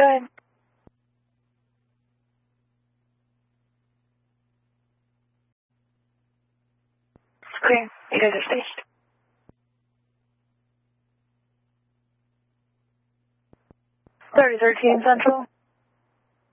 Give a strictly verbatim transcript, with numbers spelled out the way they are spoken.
Go ahead. Clear. You guys are staged. thirty thirteen Central.